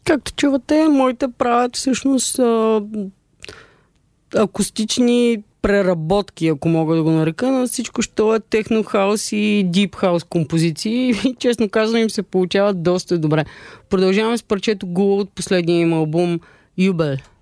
Както чувате, моите правят всъщност акустични преработки, ако мога да го нарека, на всичко, що е техно-хаус и дип-хаус композиции. И честно казвам, им се получават доста добре. Продължаваме с парчето Гула от последния им албум Юбел.